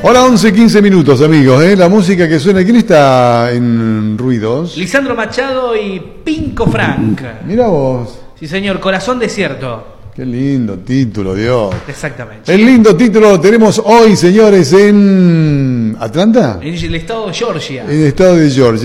Hola, 11:15 minutos, amigos. La música que suena. ¿Quién está en ruidos? Lisandro Machado y Pinco Frank. Mira vos. Sí, señor, Corazón Desierto. Qué lindo título, Dios. Exactamente. El lindo título lo tenemos hoy, señores, en Atlanta. En el estado de Georgia. En el estado de Georgia.